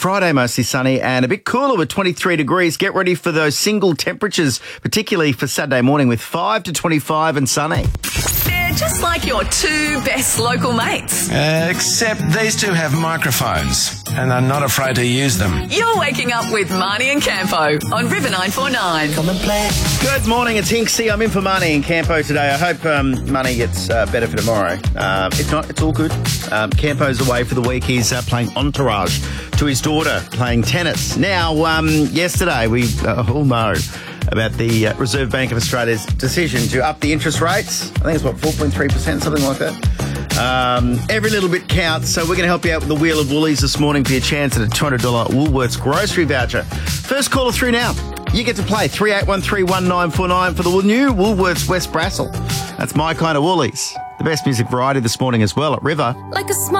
Friday, mostly sunny and a bit cooler with 23 degrees. Get ready for those single temperatures, particularly for Saturday morning with 5 to 25 and sunny. They're just like your two best local mates. Except these two have microphones and are not afraid to use them. You're waking up with Marnie and Campo on River 949. Come and play. Good morning, it's Hinksy. I'm in for Marnie and Campo today. I hope Marnie gets better for tomorrow. If not, it's all good. Campo's away for the week. He's playing Entourage to his daughter, playing tennis. Now, yesterday we all know about the Reserve Bank of Australia's decision to up the interest rates. I think it's, 4.3%, something like that. Every little bit counts, so we're going to help you out with the Wheel of Woolies this morning for your chance at a $200 Woolworths grocery voucher. First caller through now. You get to play 38131949 for the new Woolworths West Brassel. That's my kind of Woolies. The best music variety this morning as well at River. Like a smile.